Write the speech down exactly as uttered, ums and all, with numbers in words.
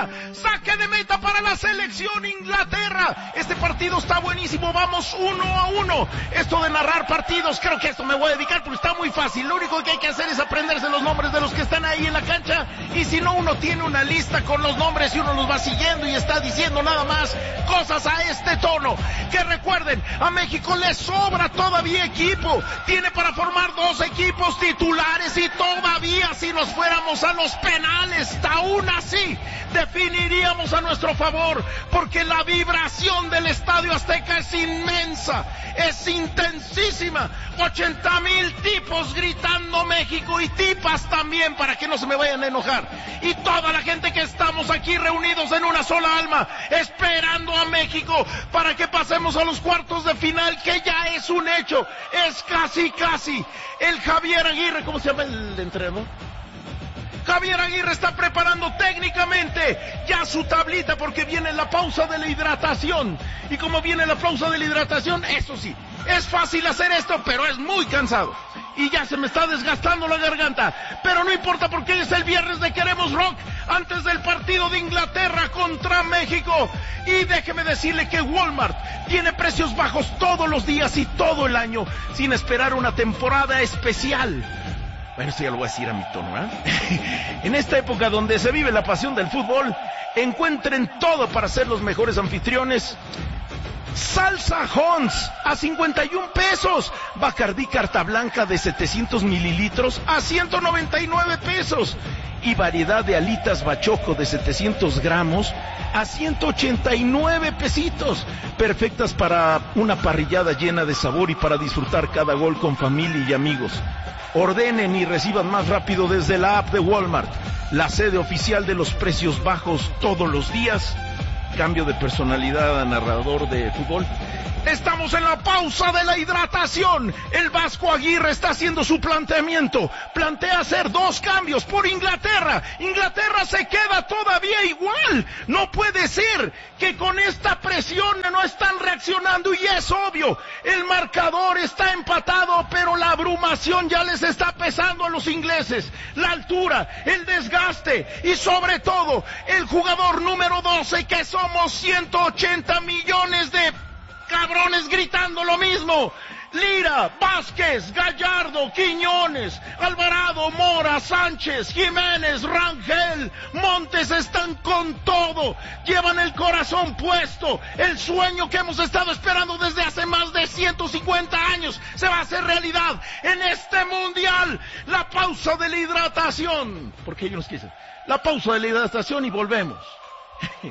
Inglaterra. Saque de meta para la selección Inglaterra. Este partido está buenísimo, vamos uno a uno. Esto de narrar partidos, creo que esto me voy a dedicar porque está muy fácil. Lo único que hay que hacer es aprenderse los nombres de los que están ahí en la cancha, y si no, uno tiene una lista con los nombres y uno los va siguiendo y está diciendo nada más cosas a este tono. Que recuerden, a México le sobra todavía equipo, tiene para formar dos equipos titulares, y todavía si nos fuéramos a los penales, aún así definiríamos a nuestro favor, porque la vibración del Estadio Azteca es inmensa, es intensísima. ochenta mil tipos gritando México, y tipas también, para que no se me vayan a enojar, y toda la gente que estamos aquí reunidos en una sola alma, esperando a México para que pasemos a los cuartos de final, que ya es un hecho, es casi casi. El Javier Aguirre, ¿cómo se llama el entrenador? Javier Aguirre está preparando técnicamente ya su tablita, porque viene la pausa de la hidratación. Y como viene la pausa de la hidratación, eso sí, es fácil hacer esto, pero es muy cansado. Y ya se me está desgastando la garganta. Pero no importa, porque es el viernes de Queremos Rock, antes del partido de Inglaterra contra México. Y déjeme decirle que Walmart tiene precios bajos todos los días y todo el año, sin esperar una temporada especial. Bueno, eso ya lo voy a decir a mi tono, ¿eh? En esta época donde se vive la pasión del fútbol, encuentren todo para ser los mejores anfitriones. Salsa Hons a cincuenta y un pesos. Bacardí Carta Blanca de setecientos mililitros a ciento noventa y nueve pesos. Y variedad de alitas bachoco de setecientos gramos a ciento ochenta y nueve pesitos. Perfectas para una parrillada llena de sabor y para disfrutar cada gol con familia y amigos. Ordenen y reciban más rápido desde la app de Walmart, la sede oficial de los precios bajos todos los días. Cambio de personalidad a narrador de fútbol. Estamos en la pausa de la hidratación. El Vasco Aguirre está haciendo su planteamiento. Plantea hacer dos cambios por Inglaterra. Inglaterra se queda todavía igual. No puede ser que con esta presión no están reaccionando, y es obvio. El marcador está empatado, pero la abrumación ya les está pesando a los ingleses. La altura, el desgaste y sobre todo el jugador número doce, que somos ciento ochenta millones de cabrones gritando lo mismo. Lira, Vázquez, Gallardo, Quiñones, Alvarado, Mora, Sánchez, Jiménez, Rangel, Montes están con todo. Llevan el corazón puesto. El sueño que hemos estado esperando desde hace más de ciento cincuenta años se va a hacer realidad en este mundial. La pausa de la hidratación. Porque ellos nos quieren. La pausa de la hidratación y volvemos.